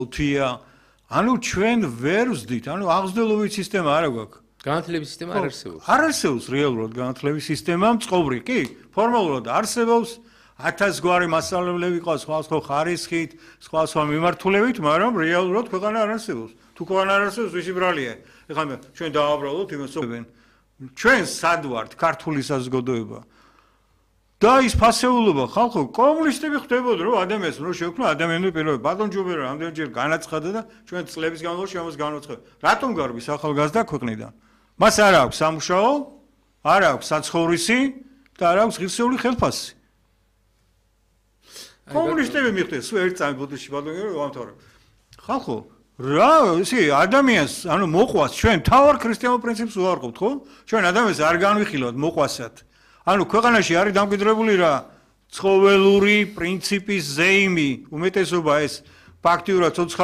უთია ანუ ჩვენ ვერ ვზდით ანუ აღზრდელობით სისტემა არა გვაქვს განათლების სისტემა არ არსებობს არ არსებობს რეალურად განათლების სისტემა მწყობრი კი ფორმალურად არსებობს 1000 გვარი მასწავლებლები ყავს სხვა ხარისხით სხვა მიმართულებით მაგრამ რეალურად ქვეყანა არ არსებობს თუ ქვეყანა არ არსებობს ვისი ბრალია ეხლა ჩვენ დავაბრალოთ იმას ჩვენ სად ვართ ქართული საზოგადოება და ის ფასეულობა ხალხო კომუნისტები ხდებოდა რომ ადამიანს რო შეექმნა ადამიანური პირობები ბატონ ჯუბერა რამდენჯერ განაცხადა და ჩვენ წლების განმავლობაში ამას განვაცხადეთ რატომ გარბის ახალგაზრდა ქვეყნიდან მას არ აქვს სამუშაო არ აქვს საცხოვრისი და არ აქვს ღირსეული ხელფასი კომუნისტები მიხდნენ სულ ერთ წამბოდში ბატონო ვამთავრებ ხალხო რა ისე ადამიანს ანუ მოყვას ჩვენ თავარ ქრისტიანულ პრინციპს უარყოფთ ხო ჩვენ ადამიანს არ განვიხილავთ მოყვასად ანუ ქვეყანაში არის დამკვიდრებული რა ცხოველური პრინციპის ზეიმი უმეტესობა ეს ფაქტიურად